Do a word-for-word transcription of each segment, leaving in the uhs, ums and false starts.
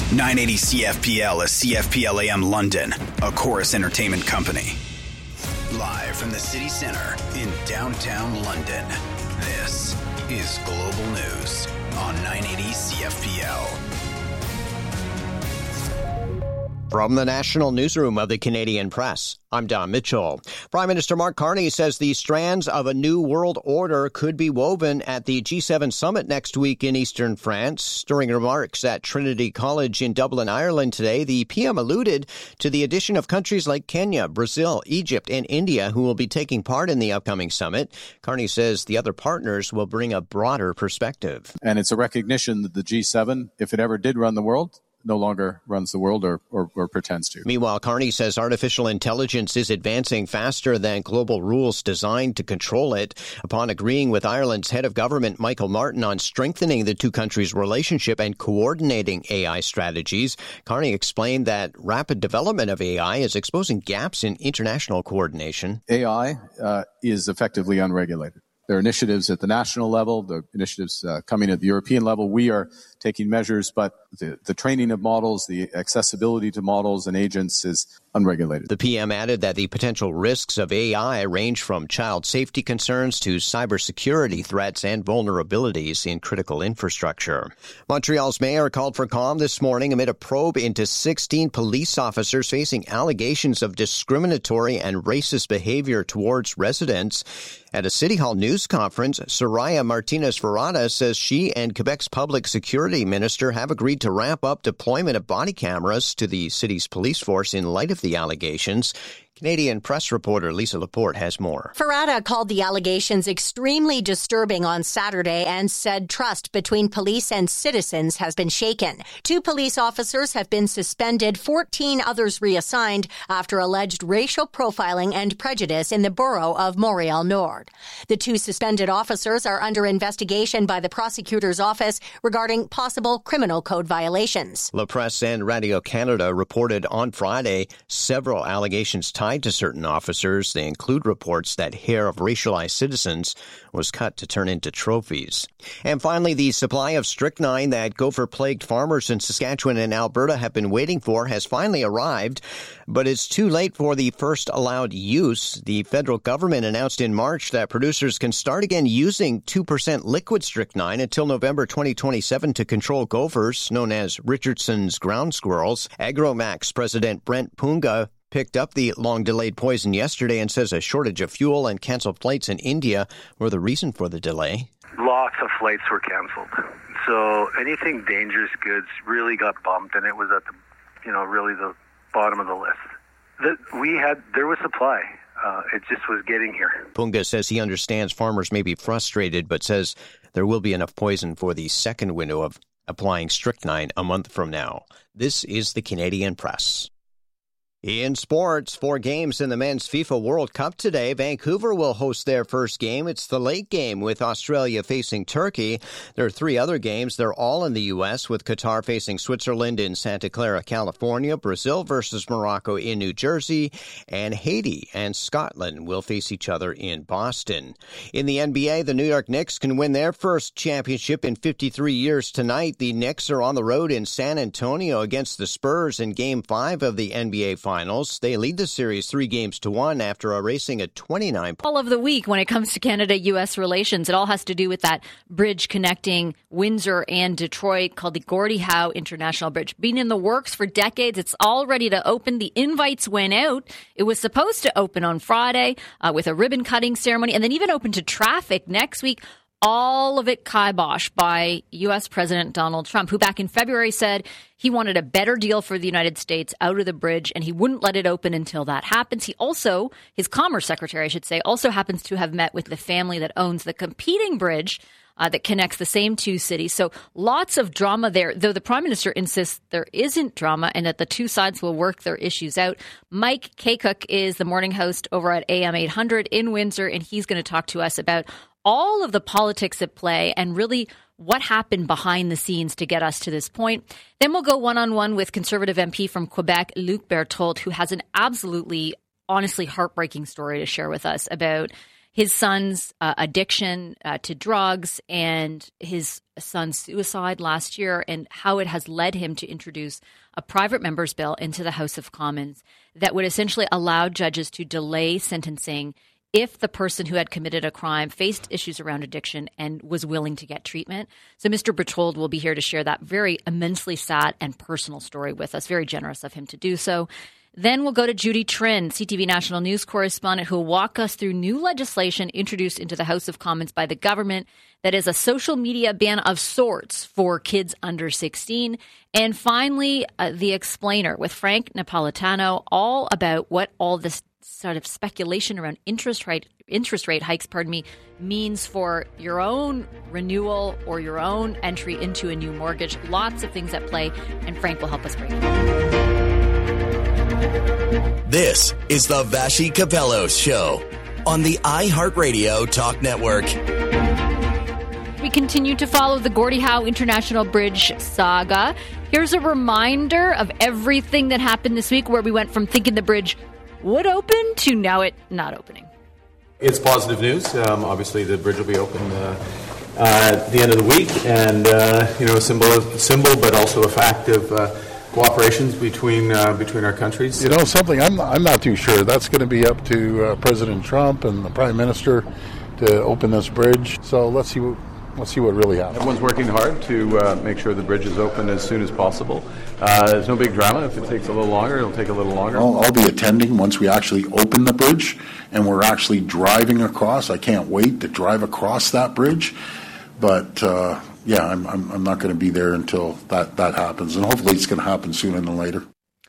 nine eighty C F P L is C F P L A M London, a Chorus Entertainment company. Live from the city center in downtown London, this is Global News on nine eighty C F P L. From the National Newsroom of the Canadian Press, I'm Don Mitchell. Prime Minister Mark Carney says the strands of a new world order could be woven at the G seven summit next week in eastern France. During remarks at Trinity College in Dublin, Ireland today, the P M alluded to the addition of countries like Kenya, Brazil, Egypt, and India who will be taking part in the upcoming summit. Carney says the other partners will bring a broader perspective. And it's a recognition that the G seven, if it ever did run the world, no longer runs the world or, or, or pretends to. Meanwhile, Carney says artificial intelligence is advancing faster than global rules designed to control it. Upon agreeing with Ireland's head of government, Michael Martin, on strengthening the two countries' relationship and coordinating A I strategies, Carney explained that rapid development of A I is exposing gaps in international coordination. A I uh, is effectively unregulated. There are initiatives at the national level, the initiatives uh, coming at the European level. We are taking measures, but the, the training of models, the accessibility to models and agents is unregulated. The P M added that the potential risks of A I range from child safety concerns to cybersecurity threats and vulnerabilities in critical infrastructure. Montreal's mayor called for calm this morning amid a probe into sixteen police officers facing allegations of discriminatory and racist behavior towards residents. At a City Hall news conference, Soraya Martinez-Ferrada says she and Quebec's public security minister have agreed to ramp up deployment of body cameras to the city's police force in light of the allegations. Canadian Press reporter Lisa Laporte has more. Ferrada called the allegations extremely disturbing on Saturday and said trust between police and citizens has been shaken. Two police officers have been suspended, fourteen others reassigned after alleged racial profiling and prejudice in the borough of Montreal Nord. The two suspended officers are under investigation by the prosecutor's office regarding possible criminal code violations. La Presse and Radio-Canada reported on Friday several allegations tied to certain officers. They include reports that hair of racialized citizens was cut to turn into trophies. And finally, the supply of strychnine that gopher-plagued farmers in Saskatchewan and Alberta have been waiting for has finally arrived, but it's too late for the first allowed use. The federal government announced in March that producers can start again using two percent liquid strychnine until November twenty twenty-seven to control gophers, known as Richardson's ground squirrels. Agromax President Brent Punga picked up the long-delayed poison yesterday and says a shortage of fuel and canceled flights in India were the reason for the delay. Lots of flights were canceled. So anything dangerous goods really got bumped, and it was at the, you know, really the bottom of the list. The, we had, there was supply. Uh, it just was getting here. Punga says he understands farmers may be frustrated, but says there will be enough poison for the second window of applying strychnine a month from now. This is the Canadian Press. In sports, four games in the men's FIFA World Cup today. Vancouver will host their first game. It's the late game with Australia facing Turkey. There are three other games. They're all in the U S, with Qatar facing Switzerland in Santa Clara, California, Brazil versus Morocco in New Jersey, and Haiti and Scotland will face each other in Boston. In the N B A, the New York Knicks can win their first championship in fifty-three years tonight. The Knicks are on the road in San Antonio against the Spurs in Game five of the N B A Finals. They lead the series three games to one after erasing a twenty-nine. All of the week when it comes to Canada-U S relations, it all has to do with that bridge connecting Windsor and Detroit called the Gordie Howe International Bridge. Been in the works for decades. It's all ready to open. The invites went out. It was supposed to open on Friday uh, with a ribbon-cutting ceremony and then even open to traffic next week. All of it kiboshed by U S. President Donald Trump, who back in February said he wanted a better deal for the United States out of the bridge, and he wouldn't let it open until that happens. He also, his Commerce Secretary, I should say, also happens to have met with the family that owns the competing bridge uh, that connects the same two cities. So lots of drama there, though the Prime Minister insists there isn't drama and that the two sides will work their issues out. Mike Kaycook is the morning host over at A M eight hundred in Windsor, and he's going to talk to us about all of the politics at play and really what happened behind the scenes to get us to this point. Then we'll go one-on-one with Conservative M P from Quebec, Luc Berthold, who has an absolutely, honestly heartbreaking story to share with us about his son's uh, addiction uh, to drugs and his son's suicide last year, and how it has led him to introduce a private member's bill into the House of Commons that would essentially allow judges to delay sentencing if the person who had committed a crime faced issues around addiction and was willing to get treatment. So Mister Berthold will be here to share that very immensely sad and personal story with us. Very generous of him to do so. Then we'll go to Judy Trinh, C T V National News correspondent, who will walk us through new legislation introduced into the House of Commons by the government that is a social media ban of sorts for kids under sixteen. And finally, uh, The Explainer with Frank Napolitano, all about what all this sort of speculation around interest rate interest rate hikes, pardon me, means for your own renewal or your own entry into a new mortgage. Lots of things at play, and Frank will help us break it down. This is the Vassy Kapelos Show on the iHeartRadio Talk Network. We continue to follow the Gordie Howe International Bridge saga. Here's a reminder of everything that happened this week, where we went from thinking the bridge would open to now it not opening. It's positive news. Um, obviously, the bridge will be open uh, uh, at the end of the week, and uh, you know, a symbol, symbol, but also a fact of uh, cooperations between uh, between our countries. You know, something I'm I'm not too sure. That's going to be up to uh, President Trump and the Prime Minister to open this bridge. So let's see what. Let's see what really happens. Everyone's working hard to uh, make sure the bridge is open as soon as possible. Uh, there's no big drama. If it takes a little longer, it'll take a little longer. I'll, I'll be attending once we actually open the bridge and we're actually driving across. I can't wait to drive across that bridge. But, uh, yeah, I'm, I'm, I'm not going to be there until that, that happens. And hopefully it's going to happen sooner than later.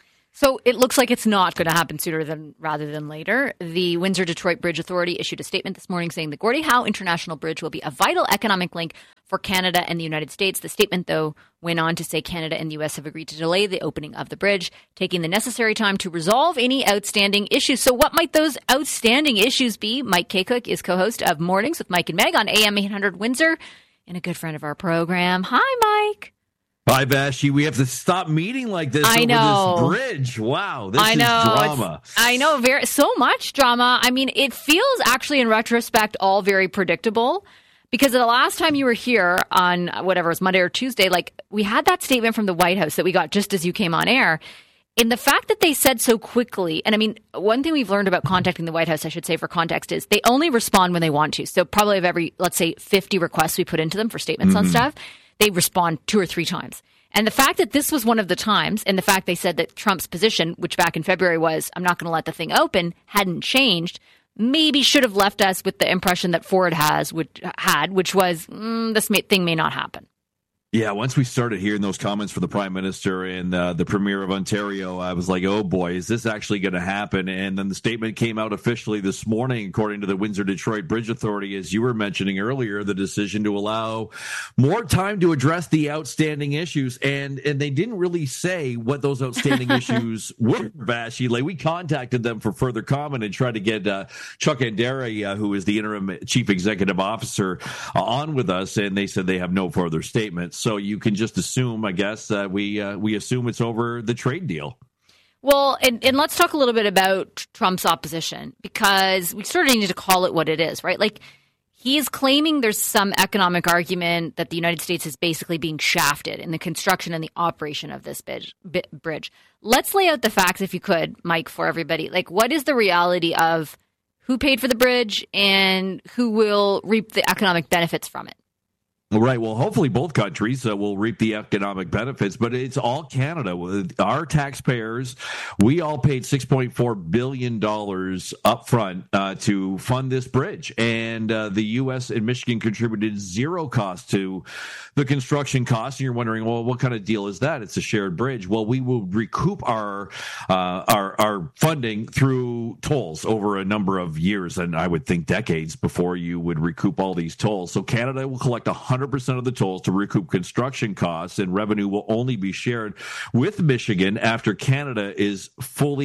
So it looks like it's not going to happen sooner than rather than later. The Windsor-Detroit Bridge Authority issued a statement this morning saying the Gordie Howe International Bridge will be a vital economic link for Canada and the United States. The statement, though, went on to say Canada and the U S have agreed to delay the opening of the bridge, taking the necessary time to resolve any outstanding issues. So what might those outstanding issues be? Mike Kaycook is co-host of Mornings with Mike and Meg on A M eight hundred Windsor and a good friend of our program. Hi, Mike. Hi, Vassy. We have to stop meeting like this I over know. this bridge. Wow, this I is know. drama. It's, I know, very so much drama. I mean, it feels actually in retrospect all very predictable, because the last time you were here on whatever it was Monday or Tuesday, like we had that statement from the White House that we got just as you came on air. In the fact that they said so quickly, and I mean, one thing we've learned about contacting the White House, I should say for context, is they only respond when they want to. So probably of every, let's say, fifty requests we put into them for statements mm-hmm. on stuff, they respond two or three times. And the fact that this was one of the times, and the fact they said that Trump's position, which back in February was, I'm not going to let the thing open, hadn't changed, maybe should have left us with the impression that Ford has, which, had, which was, mm, this may, thing may not happen. Yeah, once we started hearing those comments from the Prime Minister and uh, the Premier of Ontario, I was like, oh boy, is this actually going to happen? And then the statement came out officially this morning, according to the Windsor-Detroit Bridge Authority, as you were mentioning earlier, the decision to allow more time to address the outstanding issues. And and they didn't really say what those outstanding issues were, Vassy. Like, we contacted them for further comment and tried to get uh, Chuck Anderi, uh, who is the interim chief executive officer, uh, on with us, and they said they have no further statements. So you can just assume, I guess, uh, we uh, we assume it's over the trade deal. Well, and, and let's talk a little bit about Trump's opposition, because we sort of need to call it what it is, right? Like, he is claiming there's some economic argument that the United States is basically being shafted in the construction and the operation of this bridge. Let's lay out the facts, if you could, Mike, for everybody. Like, what is the reality of who paid for the bridge and who will reap the economic benefits from it? Right. Well, hopefully both countries uh, will reap the economic benefits, but it's all Canada. Our taxpayers, we all paid six point four billion dollars up front uh, to fund this bridge. And uh, the U S and Michigan contributed zero cost to the construction costs. And you're wondering, well, what kind of deal is that? It's a shared bridge. Well, we will recoup our uh, our, our funding through tolls over a number of years, and I would think decades before you would recoup all these tolls. So Canada will collect one hundred percent of the tolls to recoup construction costs, and revenue will only be shared with Michigan after Canada is fully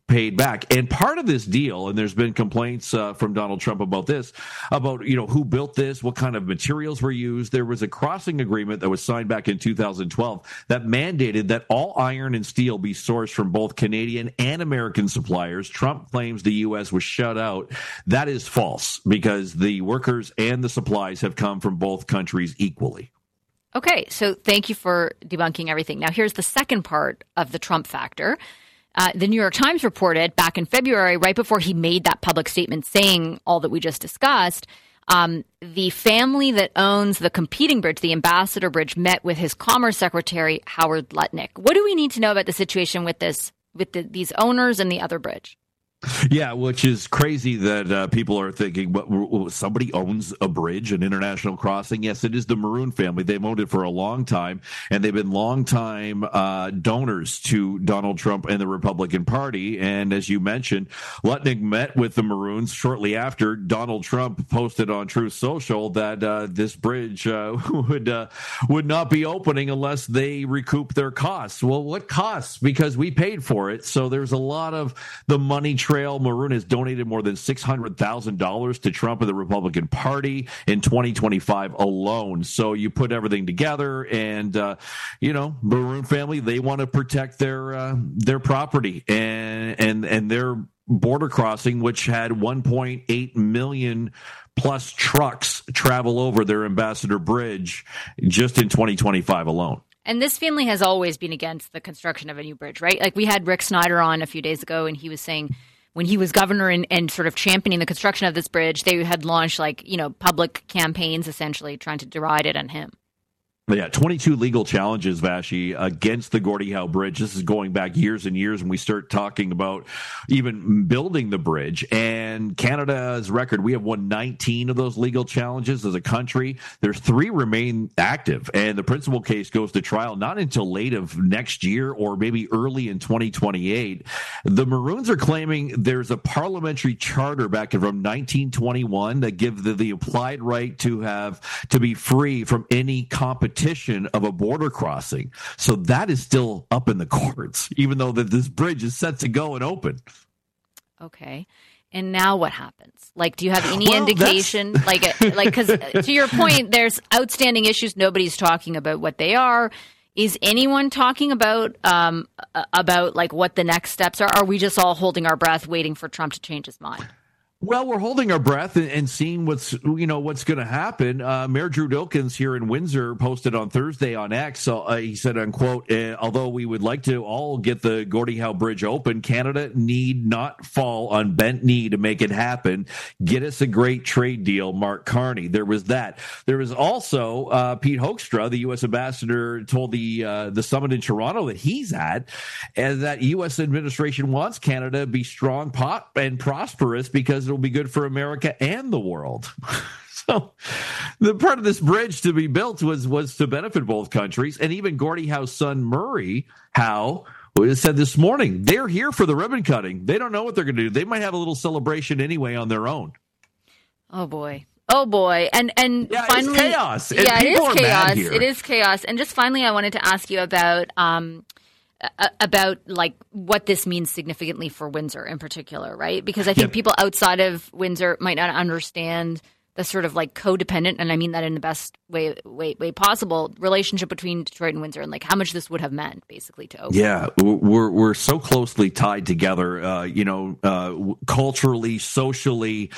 paid back. And part of this deal, and there's been complaints uh, from Donald Trump about this, about, you know, who built this, what kind of materials were used. There was a crossing agreement that was signed back in two thousand twelve that mandated that all iron and steel be sourced from both Canadian and American suppliers. Trump claims the U S was shut out. That is false, because the workers and the supplies have come from both countries equally. Okay, so thank you for debunking everything. Now, here's the second part of the Trump factor. Uh, the New York Times reported back in February, right before he made that public statement saying all that we just discussed, um, the family that owns the competing bridge, the Ambassador Bridge, met with his Commerce Secretary, Howard Lutnick. What do we need to know about the situation with this, with the, these owners and the other bridge? Yeah, which is crazy that uh, people are thinking, but somebody owns a bridge, an international crossing. Yes, it is the Maroon family. They've owned it for a long time, and they've been longtime uh, donors to Donald Trump and the Republican Party. And as you mentioned, Lutnick met with the Maroons shortly after Donald Trump posted on Truth Social that uh, this bridge uh, would uh, would not be opening unless they recoup their costs. Well, what costs? Because we paid for it. So there's a lot of the money trail. Maroon has donated more than six hundred thousand dollars to Trump and the Republican Party in twenty twenty-five alone. So you put everything together, and, uh, you know, Maroon family, they want to protect their uh, their property and, and, and their border crossing, which had one point eight million plus trucks travel over their Ambassador Bridge just in twenty twenty-five alone. And this family has always been against the construction of a new bridge, right? Like, we had Rick Snyder on a few days ago, and he was saying when he was governor and, and sort of championing the construction of this bridge, they had launched, like, you know, public campaigns essentially trying to deride it on him. Yeah, twenty-two legal challenges, Vashi, against the Gordie Howe Bridge. This is going back years and years when we start talking about even building the bridge. And Canada's record, we have won nineteen of those legal challenges as a country. There's three remain active, and the principal case goes to trial not until late of next year or maybe early in twenty twenty-eight. The Maroons are claiming there's a parliamentary charter back from nineteen twenty-one that gives the, the applied right to have to be free from any competition of a border crossing. So that is still up in the courts, even though that this bridge is set to go and open. Okay. And now what happens? Like, do you have any well, indication? Like, like, because to your point, there's outstanding issues. Nobody's talking about what they are. Is anyone talking about um, about like what the next steps are? Are we just all holding our breath, waiting for Trump to change his mind? Well, we're holding our breath and, and seeing what's, you know, what's going to happen. Uh, Mayor Drew Dilkens here in Windsor posted on Thursday on X. So, uh, he said, unquote, uh, although we would like to all get the Gordie Howe Bridge open, Canada need not fall on bent knee to make it happen. Get us a great trade deal, Mark Carney. There was that. There was also uh, Pete Hoekstra, the U S ambassador, told the uh, the summit in Toronto that he's at, and that U S administration wants Canada to be strong, pop, and prosperous because it'll be good for America and the world. So the part of this bridge to be built was was to benefit both countries. And even Gordie Howe's son, Murray Howe, said this morning, they're here for the ribbon cutting. They don't know what they're going to do. They might have a little celebration anyway on their own. Oh, boy. Oh, boy. And and yeah, finally, it's chaos. And yeah, it is chaos. It is chaos. And just finally, I wanted to ask you about um, about like what this means significantly for Windsor in particular, right? Because I think yep. people outside of Windsor might not understand the sort of like codependent, and I mean that in the best way way way possible, relationship between Detroit and Windsor, and like how much this would have meant basically to open. Yeah, we're we're so closely tied together, uh, you know, uh, culturally, socially,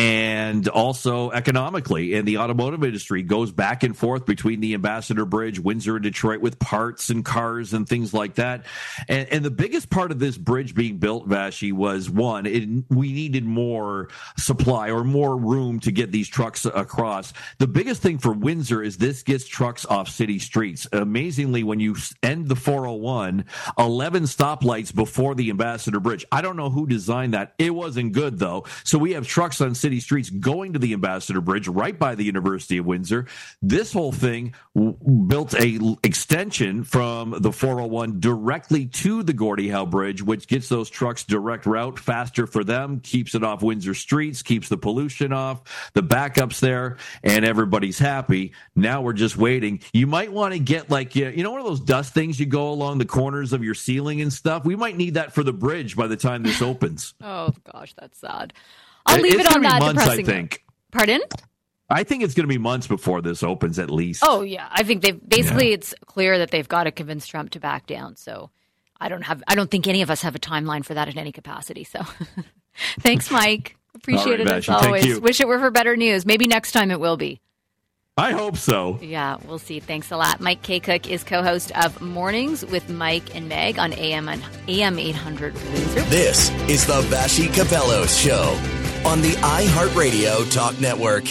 and also economically. And the automotive industry goes back and forth between the Ambassador Bridge, Windsor, and Detroit with parts and cars and things like that. And, and the biggest part of this bridge being built, Vashi, was one, it, we needed more supply or more room to get these trucks across. The biggest thing for Windsor is this gets trucks off city streets. Amazingly, when you end the four oh one, eleven stoplights before the Ambassador Bridge. I don't know who designed that. It wasn't good, though. So we have trucks on city streets going to the Ambassador Bridge right by the University of Windsor. This whole thing w- built a extension from the four oh one directly to the Gordie Howe Bridge, which gets those trucks direct route, faster for them, keeps it off Windsor streets, keeps the pollution off. The backups there, and everybody's happy. Now we're just waiting. You might want to get like, you know, one of those dust things you go along the corners of your ceiling and stuff? We might need that for the bridge by the time this opens. Oh, gosh, that's sad. I'll leave it's it on that months, depressing I think. note. Pardon? I think it's going to be months before this opens, at least. Oh, yeah. I think they've basically Yeah. it's clear that they've got to convince Trump to back down. So I don't have I don't think any of us have a timeline for that in any capacity. So thanks, Mike. Appreciate All right, it as Vashi, thank always. you. Wish it were for better news. Maybe next time it will be. I hope so. Yeah, we'll see. Thanks a lot. Mike K. Cook is co-host of Mornings with Mike and Meg on A M and A M eight hundred Windsor. This is the Vashi Capello Show on the iHeartRadio Talk Network.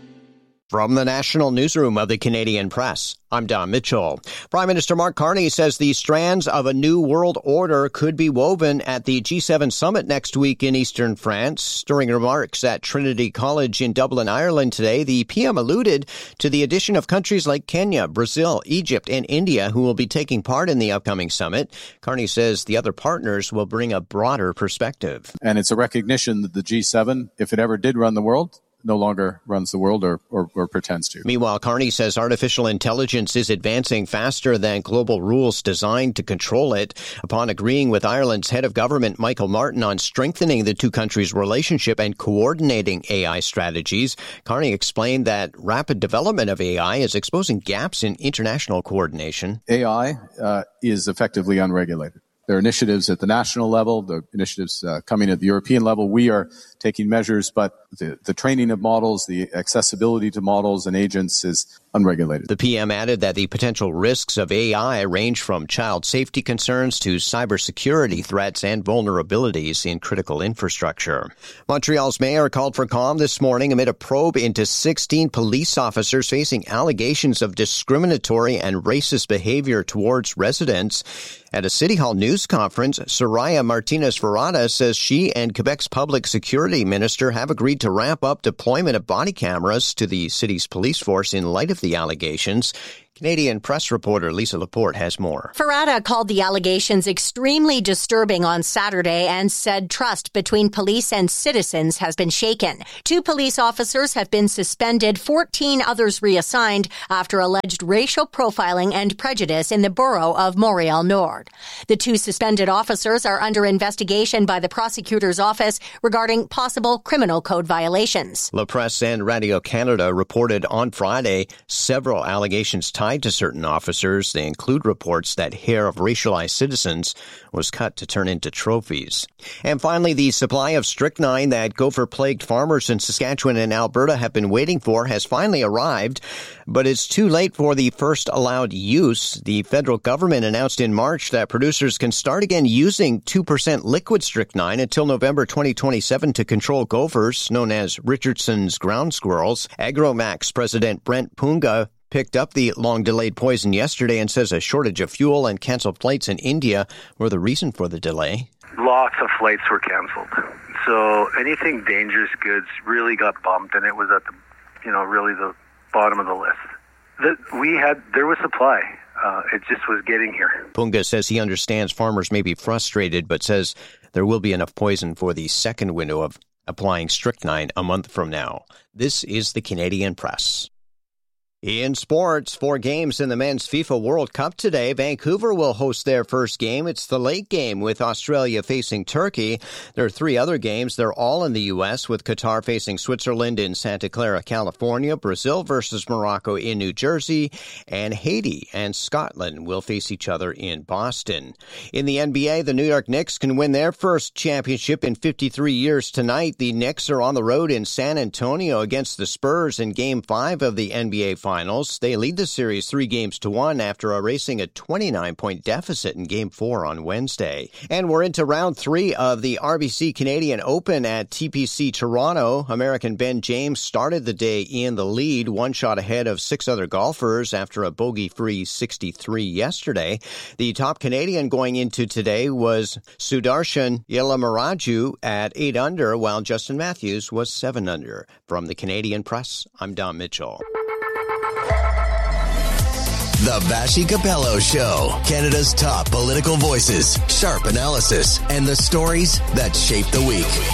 From the National Newsroom of the Canadian Press, I'm Don Mitchell. Prime Minister Mark Carney says the strands of a new world order could be woven at the G seven summit next week in eastern France. During remarks at Trinity College in Dublin, Ireland today, the P M alluded to the addition of countries like Kenya, Brazil, Egypt, and India who will be taking part in the upcoming summit. Carney says the other partners will bring a broader perspective. And it's a recognition that the G seven, if it ever did run the world, no longer runs the world or, or, or pretends to. Meanwhile, Carney says artificial intelligence is advancing faster than global rules designed to control it. Upon agreeing with Ireland's head of government, Michael Martin, on strengthening the two countries' relationship and coordinating A I strategies, Carney explained that rapid development of A I is exposing gaps in international coordination. A I uh, is effectively unregulated. There are initiatives at the national level, the initiatives uh, coming at the European level. We are taking measures, but the, the training of models, the accessibility to models and agents is unregulated. The P M added that the potential risks of A I range from child safety concerns to cybersecurity threats and vulnerabilities in critical infrastructure. Montreal's mayor called for calm this morning amid a probe into sixteen police officers facing allegations of discriminatory and racist behavior towards residents. At a City Hall news conference, Soraya Martinez-Ferrada says she and Quebec's public security minister have agreed to ramp up deployment of body cameras to the city's police force in light of the allegations. Canadian Press reporter Lisa Laporte has more. Ferrada called the allegations extremely disturbing on Saturday and said trust between police and citizens has been shaken. Two police officers have been suspended, fourteen others reassigned after alleged racial profiling and prejudice in the borough of Montreal Nord. The two suspended officers are under investigation by the prosecutor's office regarding possible criminal code violations. La Presse and Radio-Canada reported on Friday several allegations tied to certain officers. They include reports that hair of racialized citizens was cut to turn into trophies. And finally, the supply of strychnine that gopher-plagued farmers in Saskatchewan and Alberta have been waiting for has finally arrived, but it's too late for the first allowed use. The federal government announced in March that producers can start again using two percent liquid strychnine until November twenty twenty-seven to control gophers, known as Richardson's ground squirrels. Agromax President Brent Punga picked up the long-delayed poison yesterday and says a shortage of fuel and canceled flights in India were the reason for the delay. Lots of flights were canceled. So anything dangerous goods really got bumped, and it was at the, you know, really the bottom of the list. That we had, there was supply. Uh, it just was getting here. Punga says he understands farmers may be frustrated, but says there will be enough poison for the second window of applying strychnine a month from now. This is the Canadian Press. In sports, four games in the men's FIFA World Cup today. Vancouver will host their first game. It's the late game with Australia facing Turkey. There are three other games. They're all in the U S, with Qatar facing Switzerland in Santa Clara, California, Brazil versus Morocco in New Jersey, and Haiti and Scotland will face each other in Boston. In the N B A, the New York Knicks can win their first championship in fifty-three years tonight. The Knicks are on the road in San Antonio against the Spurs in Game five of the N B A Finals. They lead the series three games to one after erasing a twenty-nine point deficit in Game four on Wednesday. And we're into round three of the R B C Canadian Open at T P C Toronto. American Ben James started the day in the lead, one shot ahead of six other golfers after a bogey-free sixty-three yesterday. The top Canadian going into today was Sudarshan Yelamaraju at eight under, while Justin Matthews was seven under. From the Canadian Press, I'm Don Mitchell. The Vashi Capello Show. Canada's top political voices, sharp analysis, and the stories that shape the week.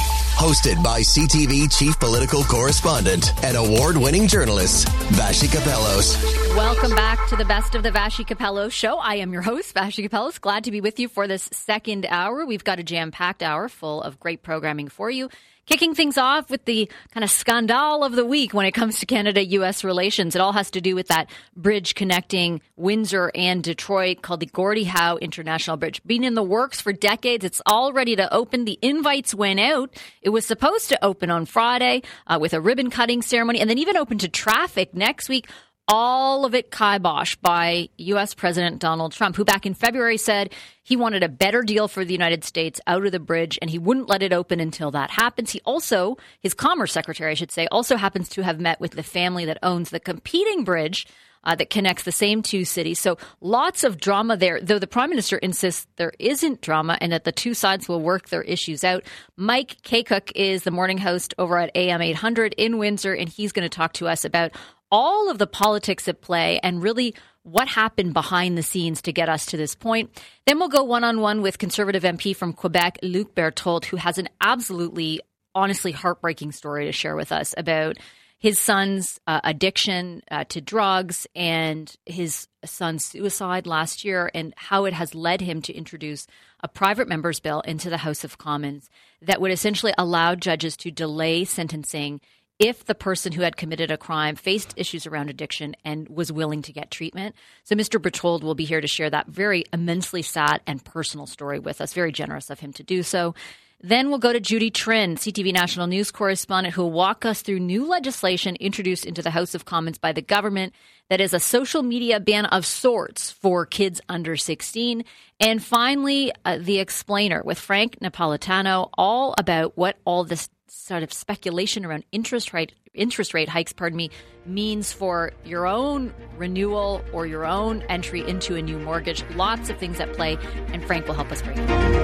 Hosted by C T V chief political correspondent and award-winning journalist, Vassy Kapelos. Welcome back to the Best of the Vassy Kapelos show. I am your host, Vassy Kapelos. Glad to be with you for this second hour. We've got a jam-packed hour full of great programming for you. Kicking things off with the kind of scandal of the week when it comes to Canada-U S relations. It all has to do with that bridge connecting Windsor and Detroit called the Gordie Howe International Bridge. Been in the works for decades. It's all ready to open. The invites went out. It was supposed to open on Friday uh, with a ribbon-cutting ceremony and then even open to traffic next week. All of it kiboshed by U S President Donald Trump, who back in February said he wanted a better deal for the United States out of the bridge, and he wouldn't let it open until that happens. He also, his Commerce Secretary, I should say, also happens to have met with the family that owns the competing bridge uh, that connects the same two cities. So lots of drama there, though the Prime Minister insists there isn't drama and that the two sides will work their issues out. Mike Kaycook is the morning host over at A M eight hundred in Windsor, and he's going to talk to us about all of the politics at play and really what happened behind the scenes to get us to this point. Then we'll go one-on-one with Conservative M P from Quebec, Luc Berthold, who has an absolutely, honestly heartbreaking story to share with us about his son's uh, addiction uh, to drugs and his son's suicide last year and how it has led him to introduce a private member's bill into the House of Commons that would essentially allow judges to delay sentencing if the person who had committed a crime faced issues around addiction and was willing to get treatment. So Mister Berthold will be here to share that very immensely sad and personal story with us. Very generous of him to do so. Then we'll go to Judy Trinh, C T V National News correspondent, who will walk us through new legislation introduced into the House of Commons by the government that is a social media ban of sorts for kids under sixteen. And finally, uh, The Explainer with Frank Napolitano, all about what all this sort of speculation around interest rate interest rate hikes, pardon me, means for your own renewal or your own entry into a new mortgage. Lots of things at play, and Frank will help us break it down.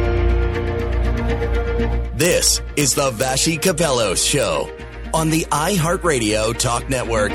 This is the Vassy Kapelos Show on the iHeartRadio Talk Network.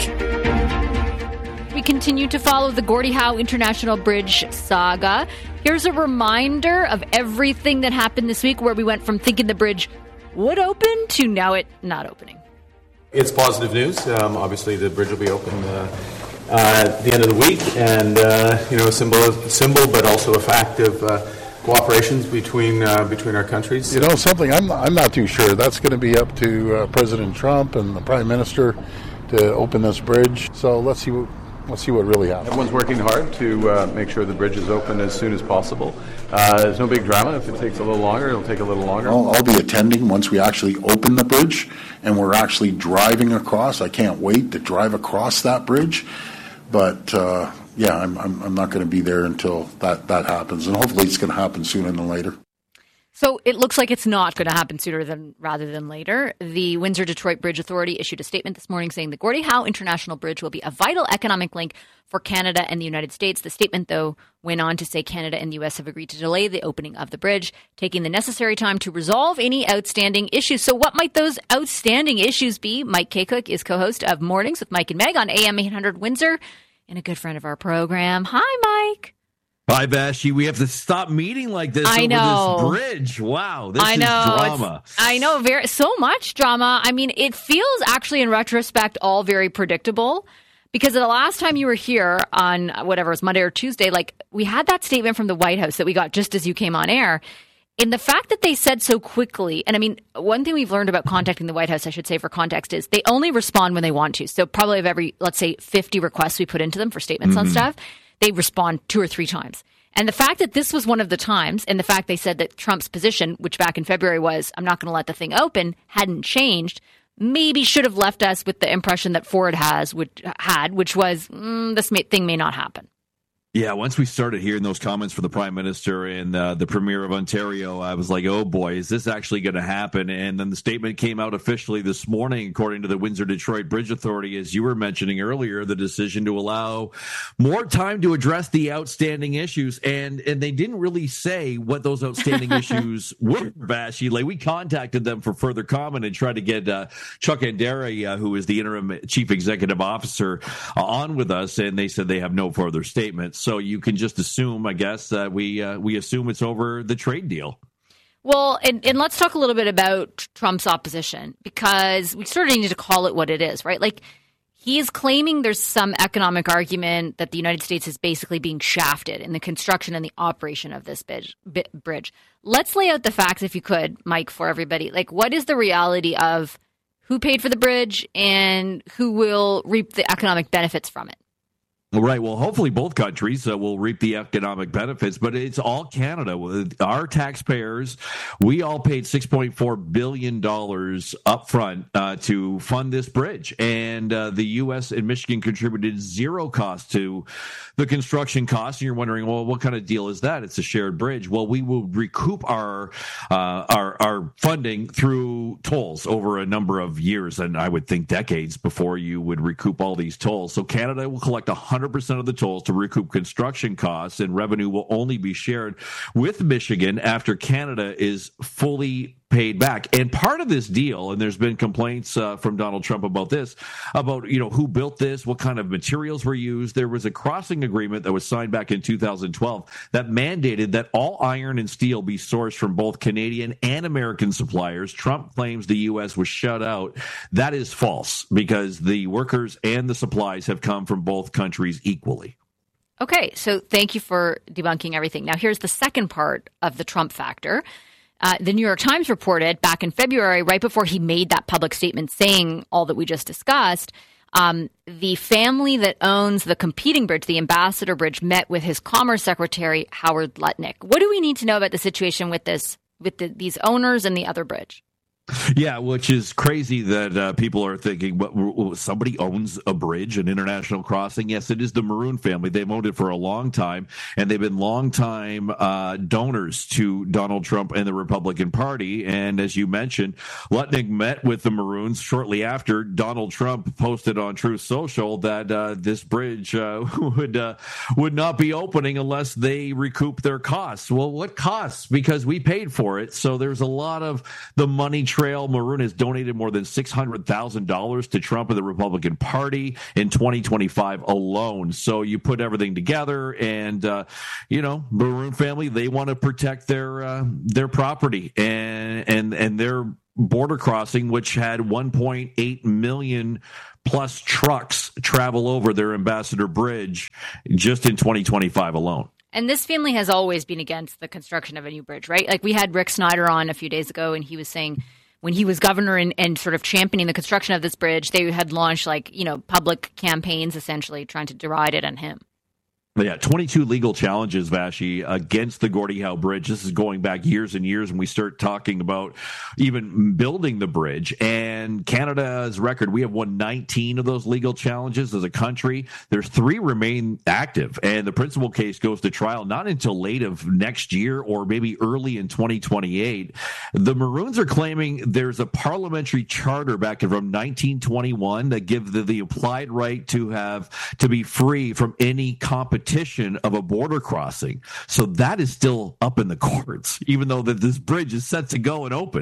We continue to follow the Gordie Howe International Bridge saga. Here's a reminder of everything that happened this week where we went from thinking the bridge would open to now it not opening. It's positive news. Um, obviously, the bridge will be open uh, uh, at the end of the week, and uh, you know, a symbol, symbol, but also a fact of uh, cooperations between uh, between our countries. You know something, I'm I'm not too sure. That's going to be up to uh, President Trump and the Prime Minister to open this bridge. So let's see what let's see what really happens. Everyone's working hard to uh, make sure the bridge is open as soon as possible. Uh, there's no big drama. If it takes a little longer, it'll take a little longer. I'll, I'll be attending once we actually open the bridge and we're actually driving across. I can't wait to drive across that bridge. But uh, yeah, I'm, I'm I'm not going to be there until that, that happens, and hopefully it's going to happen sooner than later. So it looks like it's not going to happen sooner than rather than later. The Windsor-Detroit Bridge Authority issued a statement this morning saying the Gordie Howe International Bridge will be a vital economic link for Canada and the United States. The statement, though, went on to say Canada and the U S have agreed to delay the opening of the bridge, taking the necessary time to resolve any outstanding issues. So what might those outstanding issues be? Mike Kaycook is co-host of Mornings with Mike and Meg on A M eight hundred Windsor and a good friend of our program. Hi, Mike. Bye, Vassy. We have to stop meeting like this I over know. this bridge. Wow, this I is know. drama. It's, I know, very so much drama. I mean, it feels actually in retrospect all very predictable because the last time you were here on whatever it was Monday or Tuesday, like we had that statement from the White House that we got just as you came on air. In the fact that they said so quickly, and I mean, one thing we've learned about contacting the White House, I should say for context, is they only respond when they want to. So probably of every, let's say, fifty requests we put into them for statements mm-hmm. on stuff, they respond two or three times. And the fact that this was one of the times, and the fact they said that Trump's position, which back in February was, I'm not going to let the thing open, hadn't changed, maybe should have left us with the impression that Ford has, which, had, which was, mm, this may, thing may not happen. Yeah, once we started hearing those comments from the Prime Minister and uh, the Premier of Ontario, I was like, oh boy, is this actually going to happen? And then the statement came out officially this morning, according to the Windsor-Detroit Bridge Authority, as you were mentioning earlier, the decision to allow more time to address the outstanding issues. And and they didn't really say what those outstanding issues were, Vassy. Like, we contacted them for further comment and tried to get uh, Chuck Andera, uh, who is the interim chief executive officer, uh, on with us, and they said they have no further statements. So you can just assume, I guess, that uh, we uh, we assume it's over the trade deal. Well, and, and let's talk a little bit about Trump's opposition, because we sort of need to call it what it is, right? Like, he is claiming there's some economic argument that the United States is basically being shafted in the construction and the operation of this bridge. Let's lay out the facts, if you could, Mike, for everybody. Like, what is the reality of who paid for the bridge and who will reap the economic benefits from it? Right. Well, hopefully both countries uh, will reap the economic benefits, but it's all Canada. Our taxpayers, we all paid six point four billion dollars up front uh, to fund this bridge. And uh, the U S and Michigan contributed zero cost to the construction costs. And you're wondering, well, what kind of deal is that? It's a shared bridge. Well, we will recoup our uh, our, our funding through tolls over a number of years, and I would think decades before you would recoup all these tolls. So Canada will collect one hundred percent of the tolls to recoup construction costs, and revenue will only be shared with Michigan after Canada is fully paid back. And part of this deal, and there's been complaints uh, from Donald Trump about this, about, you know, who built this, what kind of materials were used. There was a crossing agreement that was signed back in two thousand twelve that mandated that all iron and steel be sourced from both Canadian and American suppliers. Trump claims the U S was shut out. That is false, because the workers and the supplies have come from both countries equally. Okay, so thank you for debunking everything. Now, here's the second part of the Trump factor. Uh, the New York Times reported back in February, right before he made that public statement saying all that we just discussed, um, the family that owns the competing bridge, the Ambassador Bridge, met with his Commerce Secretary, Howard Lutnick. What do we need to know about the situation with this, with the, these owners and the other bridge? Yeah, which is crazy that uh, people are thinking, what, somebody owns a bridge, an international crossing. Yes, it is the Maroon family. They've owned it for a long time, and they've been longtime uh, donors to Donald Trump and the Republican Party. And as you mentioned, Lutnick met with the Maroons shortly after Donald Trump posted on Truth Social that uh, this bridge uh, would uh, would not be opening unless they recoup their costs. Well, what costs? Because we paid for it. So there's a lot of the money trail. Maroon has donated more than six hundred thousand dollars to Trump and the Republican Party in twenty twenty-five alone. So you put everything together, and, uh, you know, Maroon family, they want to protect their uh, their property and, and, and their border crossing, which had one point eight million plus trucks travel over their Ambassador Bridge just in twenty twenty-five alone. And this family has always been against the construction of a new bridge, right? Like, we had Rick Snyder on a few days ago, and he was saying when he was governor and, and sort of championing the construction of this bridge, they had launched, like, you know, public campaigns essentially trying to deride it on him. Yeah, twenty-two legal challenges, Vashi, against the Gordie Howe Bridge. This is going back years and years when we start talking about even building the bridge. And Canada's record, we have won nineteen of those legal challenges as a country. There's three remain active, and the principal case goes to trial not until late of next year or maybe early in twenty twenty-eight. The Maroons are claiming there's a parliamentary charter back from nineteen twenty-one that gives the, the implied right to have to be free from any competition of a border crossing. So that is still up in the courts, even though that this bridge is set to go and open.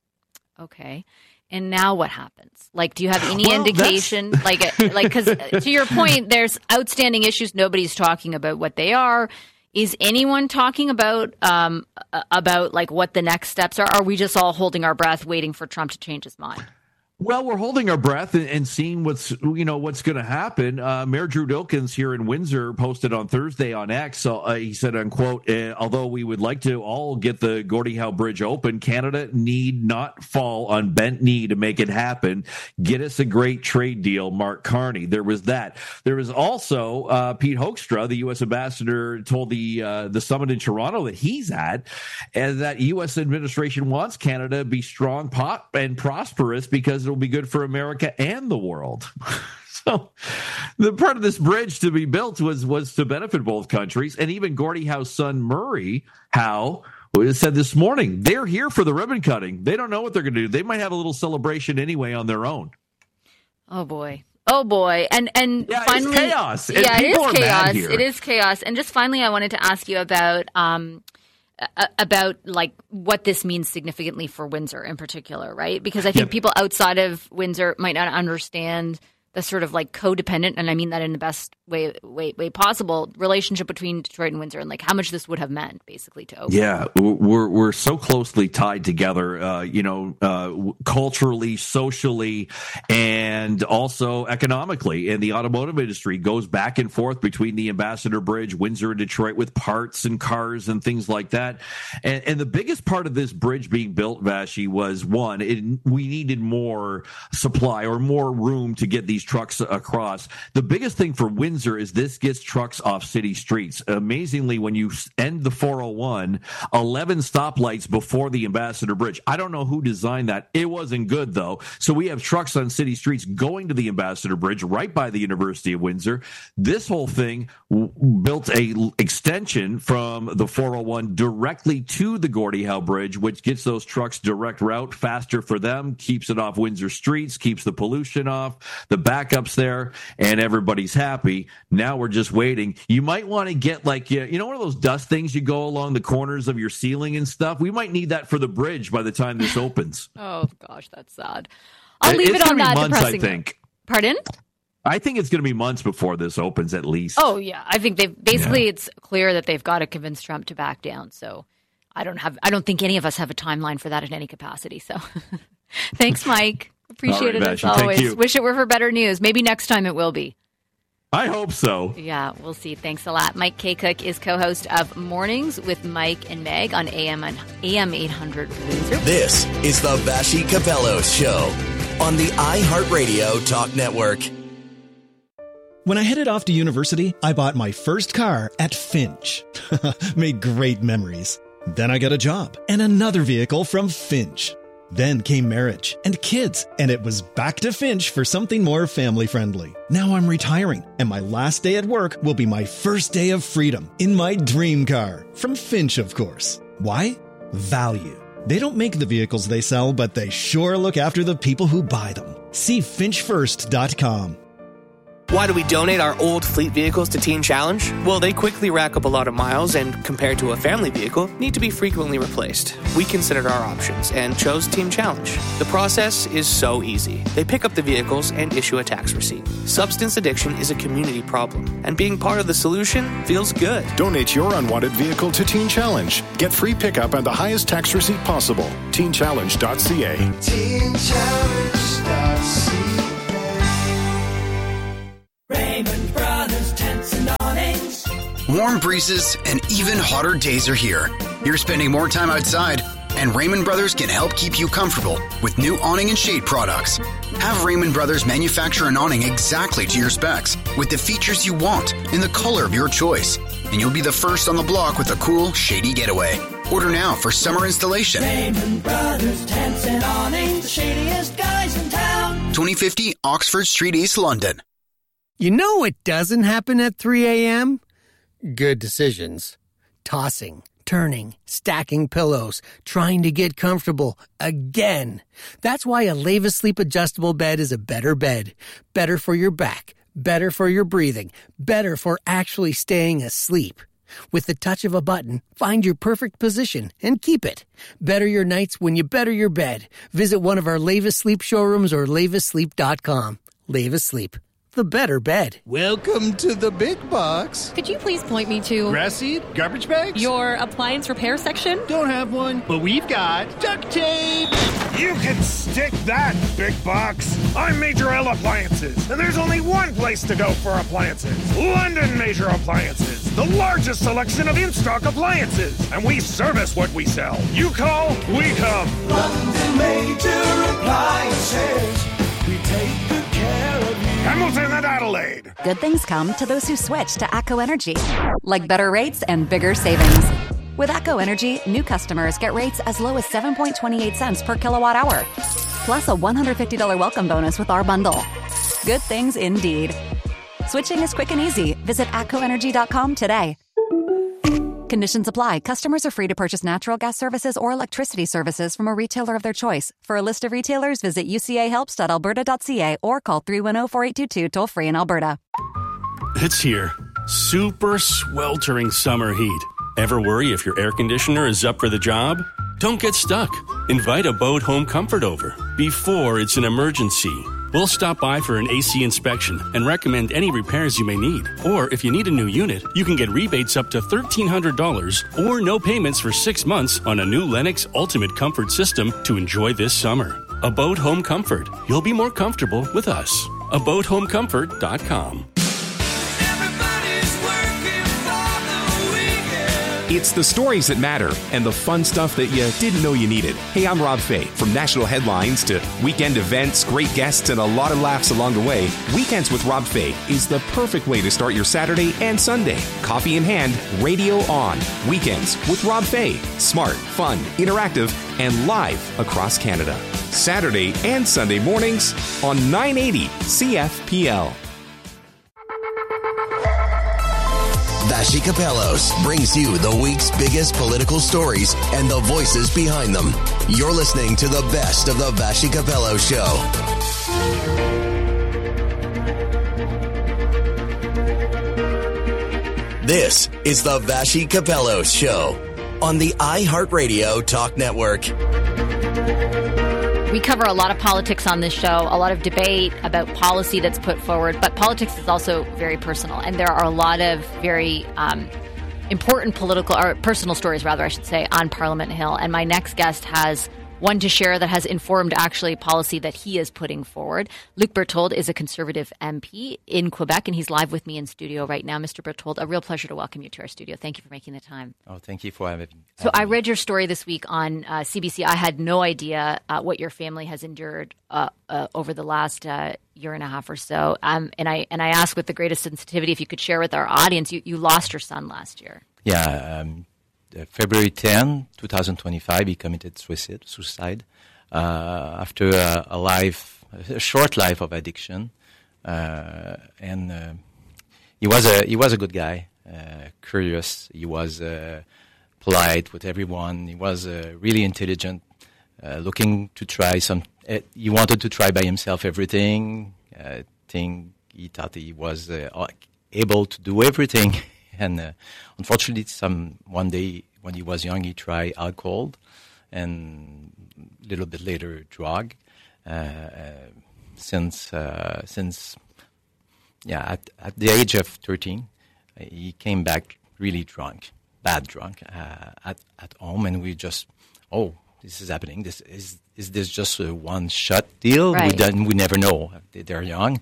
Okay. And now what happens? Like, do you have any well, indication? Like, like, because to your point, there's outstanding issues. Nobody's talking about what they are. Is anyone talking about, um, about like what the next steps are? Are we just all holding our breath, waiting for Trump to change his mind? Well, we're holding our breath and, and seeing what's, you know, what's going to happen. Uh, Mayor Drew Dilkens here in Windsor posted on Thursday on X. So, uh, he said, unquote, uh, although we would like to all get the Gordie Howe Bridge open, Canada need not fall on bent knee to make it happen. Get us a great trade deal, Mark Carney. There was that. There was also uh, Pete Hoekstra, the U S ambassador, told the uh, the summit in Toronto that he's at, and that U S administration wants Canada to be strong, pop, and prosperous because it'll be good for America and the world. So the part of this bridge to be built was was to benefit both countries. And even Gordie Howe's son, Murray Howe, said this morning, they're here for the ribbon cutting. They don't know what they're going to do. They might have a little celebration anyway on their own. Oh, boy. Oh, boy. And and yeah, finally, it's chaos. And yeah, it is chaos. Here. It is chaos. And just finally, I wanted to ask you about um, about like what this means significantly for Windsor in particular, right? Because I think yep. people outside of Windsor might not understand the sort of like codependent, and I mean that in the best way way way possible, relationship between Detroit and Windsor, and like how much this would have meant basically to open. Yeah, we're we're so closely tied together, uh, you know, uh, culturally, socially, and also economically. And the automotive industry goes back and forth between the Ambassador Bridge, Windsor, and Detroit with parts and cars and things like that. And, and the biggest part of this bridge being built, Vashi, was one, it, we needed more supply or more room to get these trucks across. The biggest thing for Windsor is this gets trucks off city streets. Amazingly, when you end the four oh one, eleven stoplights before the Ambassador Bridge. I don't know who designed that. It wasn't good, though. So we have trucks on city streets going to the Ambassador Bridge right by the University of Windsor. This whole thing w- built a l- extension from the four oh one directly to the Gordie Howe Bridge, which gets those trucks direct route, faster for them, keeps it off Windsor streets, keeps the pollution off, the backups there, and everybody's happy. Now we're just waiting. You might want to get like, you know, one of those dust things you go along the corners of your ceiling and stuff. We might need that for the bridge by the time this opens. Oh, gosh, that's sad. I'll leave it's it on that months, depressing I think. note. Pardon? I think it's going to be months before this opens, at least. Oh, yeah. I think they've basically Yeah. it's clear that they've got to convince Trump to back down. So I don't have I don't think any of us have a timeline for that in any capacity. So thanks, Mike. Appreciate All right, it as Vashi, thank always. you. Wish it were for better news. Maybe next time it will be. I hope so. Yeah, we'll see. Thanks a lot. Mike K. Cook is co-host of Mornings with Mike and Meg on A M and A M eight hundred Windsor. This is the Vashi Capellos Show on the iHeartRadio Talk Network. When I headed off to university, I bought my first car at Finch. Made great memories. Then I got a job and another vehicle from Finch. Then came marriage and kids, and it was back to Finch for something more family-friendly. Now I'm retiring, and my last day at work will be my first day of freedom in my dream car. From Finch, of course. Why? Value. They don't make the vehicles they sell, but they sure look after the people who buy them. See finch first dot com. Why do we donate our old fleet vehicles to Teen Challenge? Well, they quickly rack up a lot of miles and, compared to a family vehicle, need to be frequently replaced. We considered our options and chose Teen Challenge. The process is so easy. They pick up the vehicles and issue a tax receipt. Substance addiction is a community problem, and being part of the solution feels good. Donate your unwanted vehicle to Teen Challenge. Get free pickup and the highest tax receipt possible. teen challenge dot c a. teen challenge dot c a. Raymond Brothers Tents and Awnings. Warm breezes and even hotter days are here. You're spending more time outside, and Raymond Brothers can help keep you comfortable with new awning and shade products. Have Raymond Brothers manufacture an awning exactly to your specs with the features you want in the color of your choice, and you'll be the first on the block with a cool, shady getaway. Order now for summer installation. Raymond Brothers Tents and Awnings, the shadiest guys in town. twenty fifty Oxford Street, East London. You know what doesn't happen at three a.m.? Good decisions. Tossing, turning, stacking pillows, trying to get comfortable again. That's why a Leva Sleep adjustable bed is a better bed. Better for your back, better for your breathing, better for actually staying asleep. With the touch of a button, find your perfect position and keep it. Better your nights when you better your bed. Visit one of our Leva Sleep showrooms or leva sleep dot com. Leva Sleep. The better bed. Welcome to the big box. Could you please point me to... Grass seed? Garbage bags? Your appliance repair section? Don't have one, but we've got duct tape. You can stick that, big box. I'm Major L Appliances, and there's only one place to go for appliances. London Major Appliances, the largest selection of in-stock appliances. And we service what we sell. You call, we come. London Major Appliances. We take good care of you. Hamilton and Adelaide. Good things come to those who switch to ATCO Energy, like better rates and bigger savings. With ATCO Energy, new customers get rates as low as seven point two eight cents per kilowatt hour, plus a one hundred fifty dollars welcome bonus with our bundle. Good things indeed. Switching is quick and easy. Visit atco energy dot com today. Conditions apply. Customers are free to purchase natural gas services or electricity services from a retailer of their choice. For a list of retailers, visit u c a helps dot alberta dot c a or call three one zero, four eight two two toll free in Alberta. It's here. Super sweltering summer heat. Ever worry if your air conditioner is up for the job? Don't get stuck. Invite a Bode Home Comfort over before it's an emergency. We'll stop by for an A C inspection and recommend any repairs you may need. Or if you need a new unit, you can get rebates up to thirteen hundred dollars or no payments for six months on a new Lennox Ultimate Comfort system to enjoy this summer. Abode Home Comfort. You'll be more comfortable with us. abode home comfort dot com. It's the stories that matter and the fun stuff that you didn't know you needed. Hey, I'm Rob Fay. From national headlines to weekend events, great guests, and a lot of laughs along the way, Weekends with Rob Fay is the perfect way to start your Saturday and Sunday. Coffee in hand, radio on. Weekends with Rob Fay. Smart, fun, interactive, and live across Canada. Saturday and Sunday mornings on nine eighty C F P L. Vassy Kapelos brings you the week's biggest political stories and the voices behind them. You're listening to the best of the Vassy Kapelos Show. This is the Vassy Kapelos Show on the iHeartRadio Talk Network. We cover a lot of politics on this show, a lot of debate about policy that's put forward, but politics is also very personal. And there are a lot of very um, important political or personal stories, rather, I should say, on Parliament Hill. And my next guest has one to share that has informed actually policy that he is putting forward. Luc Berthold is a Conservative M P in Quebec, and he's live with me in studio right now. Mister Berthold, a real pleasure to welcome you to our studio. Thank you for making the time. Oh, thank you for having me. So I read your story this week on uh, C B C. I had no idea uh, what your family has endured uh, uh, over the last uh, year and a half or so. Um, and I and I asked with the greatest sensitivity if you could share with our audience. You, you lost your son last year. Yeah, um, uh, February tenth, twenty twenty-five, he committed suicide. Suicide uh, after a, a life, a short life of addiction, uh, and uh, he was a he was a good guy, uh, curious. He was uh, polite with everyone. He was uh, really intelligent, uh, looking to try some. Uh, he wanted to try by himself everything. I think he thought he was uh, able to do everything. And uh, unfortunately, some one day when he was young, he tried alcohol, and a little bit later, drug. Uh, uh, since uh, since yeah, at, at the age of thirteen, uh, he came back really drunk, bad drunk, uh, at at home, and we just oh, this is happening. This is is this just a one shot deal? Right. We don't, we never know. They're young,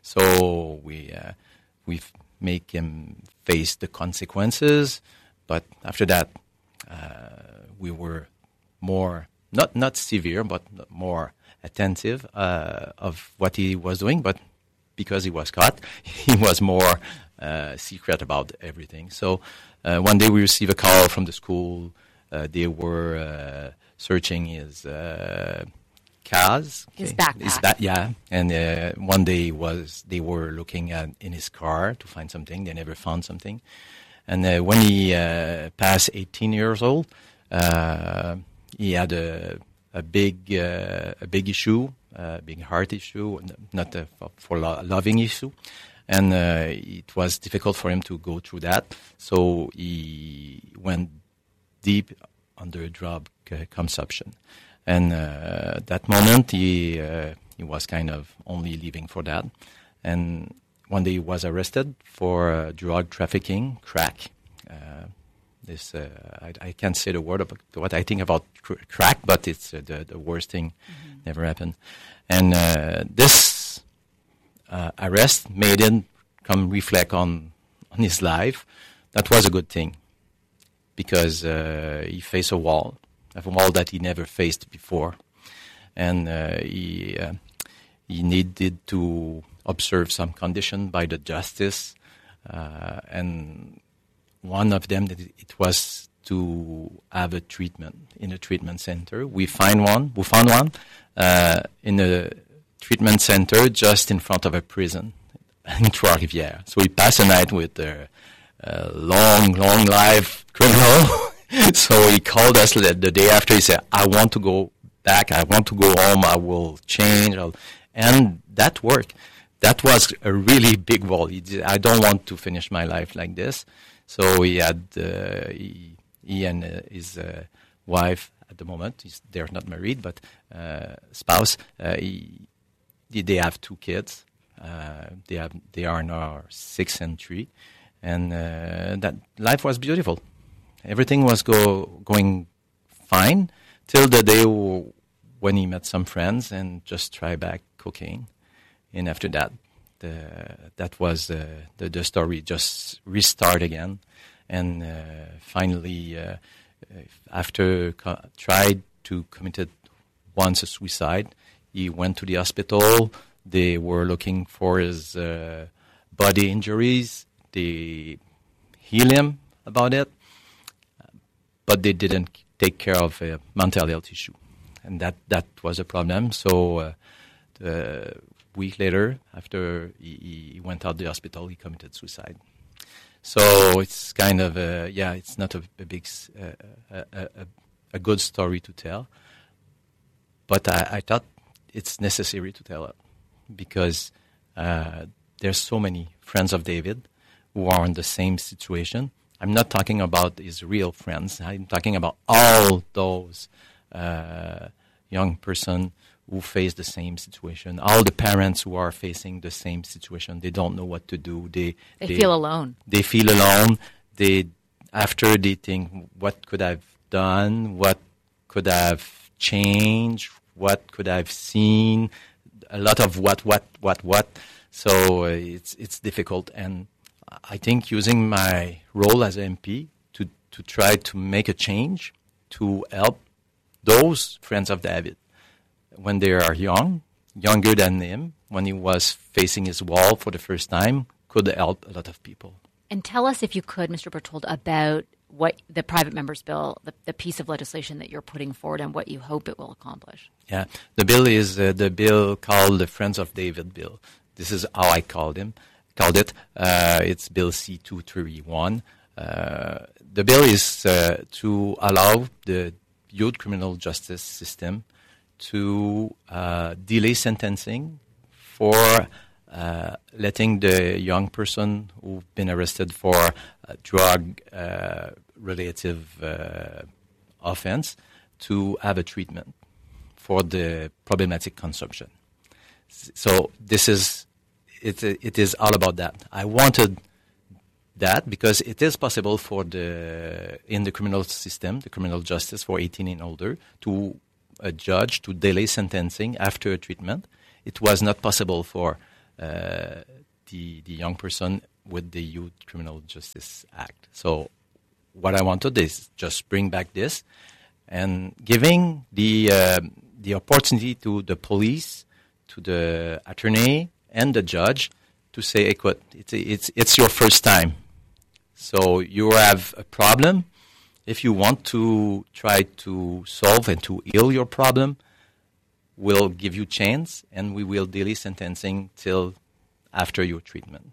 so we uh, we've. make him face the consequences, but after that, uh, we were more not not severe, but more attentive uh, of what he was doing. But because he was caught, he was more uh, secret about everything. So uh, one day we received a call from the school. Uh, they were uh, searching his. Uh, Cars, his okay. backpack. His ba- yeah, and uh, one day was they were looking at in his car to find something. They never found something, and uh, when he uh, passed eighteen years old, uh, he had a a big uh, a big issue, a big heart issue, not a for lo- loving issue, and uh, it was difficult for him to go through that. So he went deep under drug uh, consumption. And uh, at that moment, he uh, he was kind of only living for that. And one day he was arrested for uh, drug trafficking, crack. Uh, this uh, I, I can't say the word about what I think about cr- crack, but it's uh, the, the worst thing mm-hmm. never happened. And uh, this uh, arrest made him come reflect on, on his life. That was a good thing because uh, he faced a wall. A wall that he never faced before, and uh, he uh, he needed to observe some condition by the justice, uh, and one of them that it was to have a treatment in a treatment center. We find one. We found one uh, in a treatment center just in front of a prison in Trois-Rivières. So he passed a night with a, a long, long life criminal. So he called us the, the day after. He said, I want to go back. I want to go home. I will change. I'll, and that worked. That was a really big wall. He did, I don't want to finish my life like this. So he had, uh, he, he and uh, his uh, wife at the moment, he's, they're not married, but uh, spouse, uh, he they have two kids. Uh, they have they are now six and three, and uh, that life was beautiful. Everything was go going fine till the day w- when he met some friends and just tried back cocaine, and after that, the that was uh, the the story just restart again, and uh, finally uh, after co- tried to committed once a suicide, he went to the hospital. They were looking for his uh, body injuries. They healed him about it, but they didn't take care of a mental health issue, and that, that was a problem. So uh, a week later, after he, he went out of the hospital, he committed suicide. So it's kind of a, yeah, it's not a, a big, uh, a, a, a good story to tell, but I, I thought it's necessary to tell it because uh, there's so many friends of David who are in the same situation. I'm not talking about his real friends. I'm talking about all those uh, young person who face the same situation. All the parents who are facing the same situation. They don't know what to do. They they, they feel alone. They feel alone. They after they think, what could I've done? What could I've changed? What could I've seen? A lot of what, what, what, what. So uh, it's it's difficult, and I think using my role as an M P to, to try to make a change, to help those friends of David when they are young, younger than him, when he was facing his wall for the first time, could help a lot of people. And tell us, if you could, Mister Berthold, about what the private members bill, the, the piece of legislation that you're putting forward and what you hope it will accomplish. Yeah, the bill is uh, the bill called the Friends of David bill. This is how I called him. Called it. Uh, it's Bill C two thirty-one. Uh, the bill is uh, to allow the youth criminal justice system to uh, delay sentencing for uh, letting the young person who've been arrested for a drug-related uh, uh, offense to have a treatment for the problematic consumption. So this is It, it is all about that. I wanted that because it is possible for the in the criminal system, the criminal justice for eighteen and older, to a judge to delay sentencing after a treatment. It was not possible for uh, the the young person with the Youth Criminal Justice Act. So what I wanted is just bring back this and giving the uh, the opportunity to the police, to the attorney, and the judge to say, écoute, it's, it's, it's your first time. So you have a problem. If you want to try to solve and to heal your problem, we'll give you chance and we will delay sentencing till after your treatment.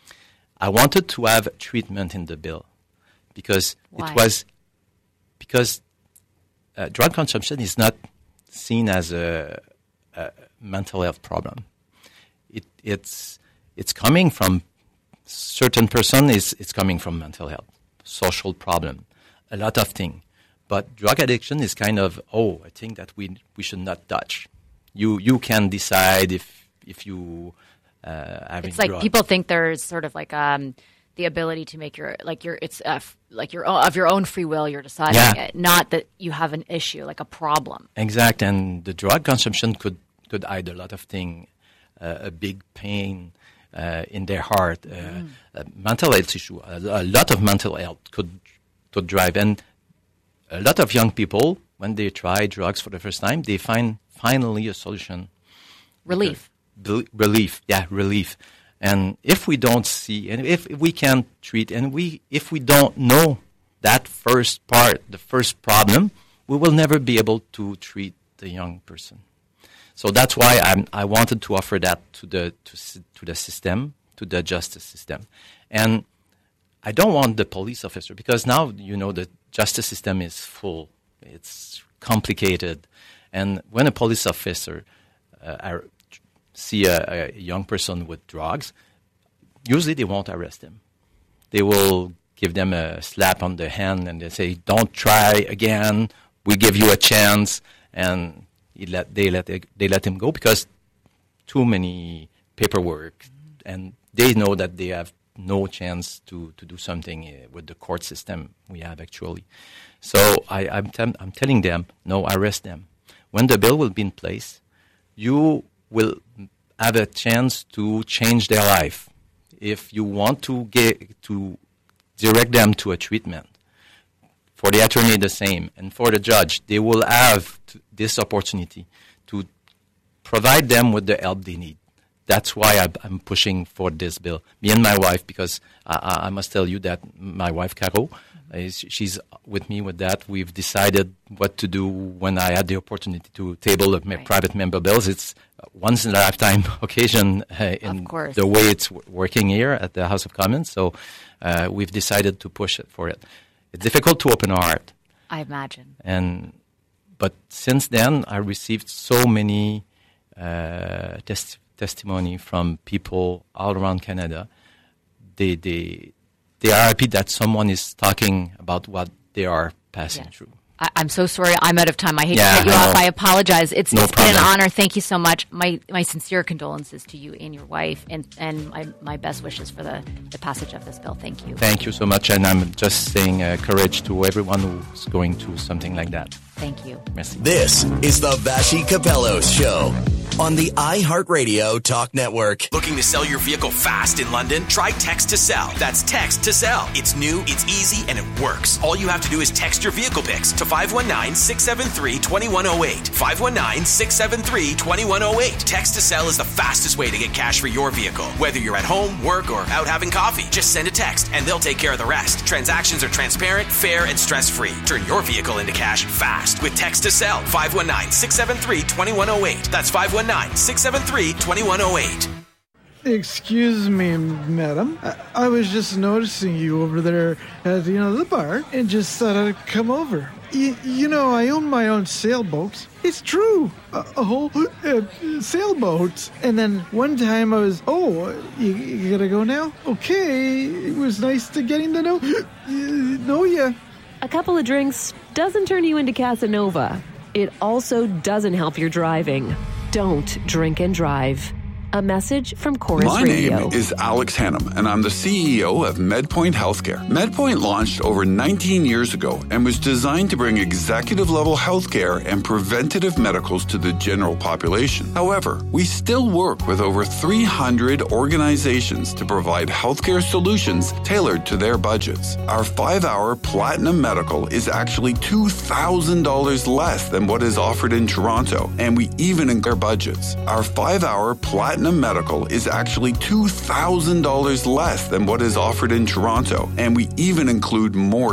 I wanted to have treatment in the bill because Why? it was, because uh, drug consumption is not seen as a, a mental health problem. It, it's it's coming from certain person. Is it's coming from mental health, social problem, a lot of things. But drug addiction is kind of oh, I think that we we should not touch. You you can decide if if you uh, having. It's like drug. people think there's sort of like um, the ability to make your like your it's uh, f- like your own, of your own free will. You're deciding Yeah. it, not that you have an issue like a problem. Exact, and the drug consumption could could hide a lot of things. Uh, a big pain uh, in their heart, uh, mm. a mental health issue. A, a lot of mental health could could drive, and a lot of young people, when they try drugs for the first time, they find finally a solution. Relief. Be- relief, yeah, relief. And if we don't see, and if, if we can't treat, and we if we don't know that first part, the first problem, we will never be able to treat the young person. So that's why I'm, I wanted to offer that to the to, to the system, to the justice system, and I don't want the police officer because now you know the justice system is full, it's complicated, and when a police officer uh, are, see a, a young person with drugs, usually they won't arrest him. They will give them a slap on the hand and they say, "Don't try again. We give you a chance," and He let, they let they let him go because too many paperwork, and they know that they have no chance to, to do something uh, with the court system we have actually. So I, I'm, tem- I'm telling them, no, arrest them. When the bill will be in place, you will have a chance to change their life. If you want to get to direct them to a treatment, for the attorney the same, and for the judge, they will have to, this opportunity to provide them with the help they need. That's why I, I'm pushing for this bill. Me and my wife, because I, I must tell you that my wife, Caro, is, she's with me with that. We've decided what to do when I had the opportunity to table of my right. private member bills. It's a once-in-a-lifetime occasion uh, in the way it's w- working here at the House of Commons. So uh, we've decided to push it for it. It's difficult to open our heart. I imagine. And but since then, I received so many uh, test, testimony from people all around Canada. They they they are happy that someone is talking about what they are passing yes. through. I, I'm so sorry. I'm out of time. I hate yeah, to cut you I off. I apologize. It's, no it's been an problem. honor. Thank you so much. My my sincere condolences to you and your wife, and, and my, my best wishes for the, the passage of this bill. Thank you. Thank you so much, and I'm just saying uh, courage to everyone who's going through something like that. Thank you. Merci. This is the Vassy Capellos Show on the iHeartRadio Talk Network. Looking to sell your vehicle fast in London? Try Text to Sell. That's Text to Sell. It's new, it's easy, and it works. All you have to do is text your vehicle pics to five one nine, six seven three, two one zero eight. five one nine, six seven three, two one zero eight. Text to Sell is the fastest way to get cash for your vehicle. Whether you're at home, work, or out having coffee, just send a text and they'll take care of the rest. Transactions are transparent, fair, and stress-free. Turn your vehicle into cash fast with Text to Sell. five one nine, six seven three, two one zero eight. That's five one nine, six seven three, two one zero eight. Excuse me, madam. I, I was just noticing you over there at, you know, the bar and just thought I'd come over. Y- you know, I own my own sailboat. It's true. A, a whole uh, sailboat. And then one time I was, oh, you, you gotta go now? Okay. It was nice to getting to know, uh, know you. A couple of drinks doesn't turn you into Casanova. It also doesn't help your driving. Don't drink and drive. A message from Chorus My Radio. name is Alex Hannum, and I'm the C E O of MedPoint Healthcare. MedPoint launched over nineteen years ago and was designed to bring executive-level healthcare and preventative medicals to the general population. However, we still work with over three hundred organizations to provide healthcare solutions tailored to their budgets. Our five-hour Platinum Medical is actually two thousand dollars less than what is offered in Toronto, and we even include their budgets. Our five-hour Platinum Medical is actually two thousand dollars less than what is offered in Toronto, and we even include more